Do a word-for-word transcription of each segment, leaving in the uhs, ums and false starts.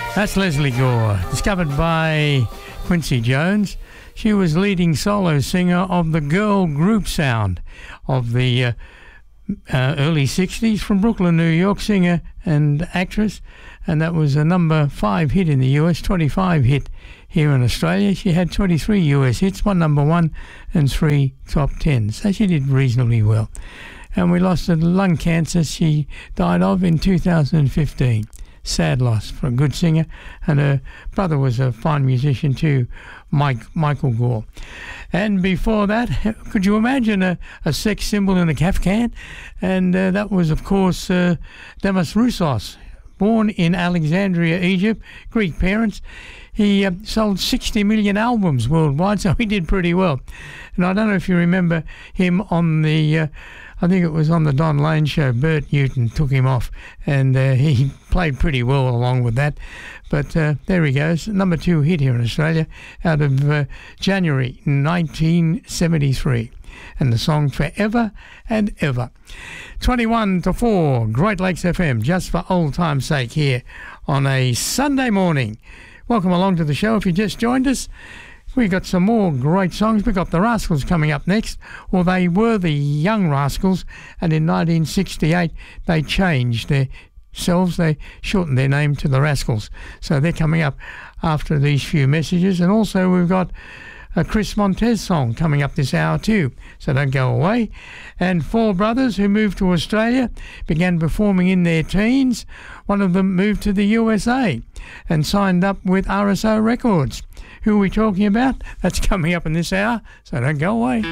That's Leslie Gore, discovered by Quincy Jones. She was leading solo singer of the girl group sound of the uh, uh, early sixties from Brooklyn, New York, singer and actress. And that was a number five hit in the U S, twenty-five hit here in Australia. She had twenty-three U S hits, one number one and three top tens. So she did reasonably well. And we lost her to lung cancer. She died of in two thousand fifteen. Sad loss for a good singer, and her brother was a fine musician too, Mike Michael Gore. And before that, could you imagine a, a sex symbol in a Kafkan? And uh, that was, of course, uh, Demis Roussos, born in Alexandria, Egypt, Greek parents. He uh, sold sixty million albums worldwide, so he did pretty well. And I don't know if you remember him on the, uh, I think it was on the Don Lane show, Bert Newton took him off, and uh, he played pretty well along with that. But uh, there he goes, number two hit here in Australia out of uh, January nineteen seventy-three. And the song Forever and Ever. twenty-one to four, Great Lakes F M, just for old time's sake here on a Sunday morning. Welcome along to the show if you just joined us. We got some more great songs. We got the Rascals coming up next. Well, they were the Young Rascals, and in nineteen sixty-eight they changed their selves. They shortened their name to the Rascals. So they're coming up after these few messages. And also we've got a Chris Montez song coming up this hour too, so don't go away. And four brothers who moved to Australia began performing in their teens. One of them moved to the U S A and signed up with R S O Records. Who are we talking about? That's coming up in this hour, so don't go away.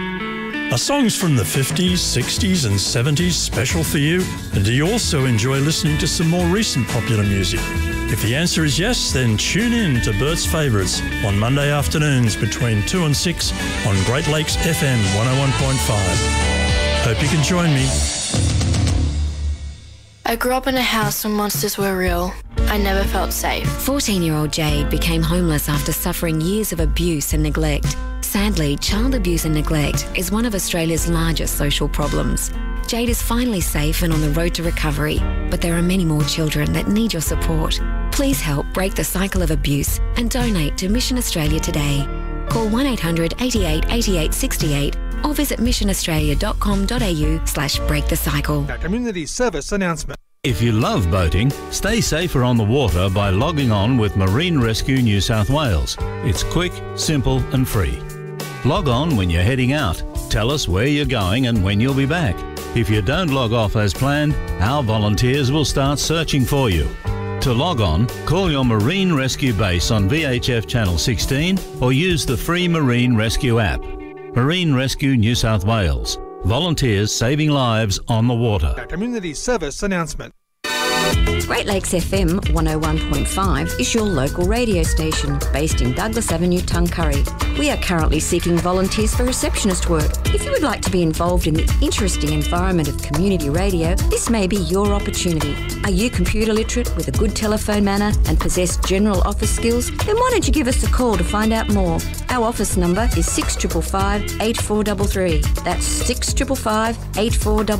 Are songs from the fifties, sixties and seventies special for you? And do you also enjoy listening to some more recent popular music? If the answer is yes, then tune in to Bert's Favourites on Monday afternoons between two and six on Great Lakes F M one oh one point five. Hope you can join me. I grew up in a house where monsters were real. I never felt safe. fourteen-year-old Jade became homeless after suffering years of abuse and neglect. Sadly, child abuse and neglect is one of Australia's largest social problems. Jade is finally safe and on the road to recovery, but there are many more children that need your support. Please help break the cycle of abuse and donate to Mission Australia today. Call one eight hundred eighty-eight eighty-eight sixty-eight or visit mission australia dot com dot a u slash break the cycle. A community service announcement. If you love boating, stay safer on the water by logging on with Marine Rescue New South Wales. It's quick, simple and free. Log on when you're heading out. Tell us where you're going and when you'll be back. If you don't log off as planned, our volunteers will start searching for you. To log on, call your Marine Rescue base on V H F Channel sixteen or use the free Marine Rescue app. Marine Rescue New South Wales. Volunteers saving lives on the water. A community service announcement. Great Lakes F M one oh one point five is your local radio station based in Douglas Avenue, Tuncurry. We are currently seeking volunteers for receptionist work. If you would like to be involved in the interesting environment of community radio, this may be your opportunity. Are you computer literate with a good telephone manner and possess general office skills? Then why don't you give us a call to find out more? Our office number is six five five, eight four three three. That's six five five, eight four three three.